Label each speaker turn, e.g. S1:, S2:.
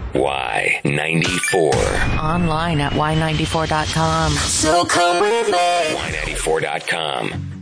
S1: Y94.
S2: Online at y94.com.
S3: So come with me.
S1: Y94.com.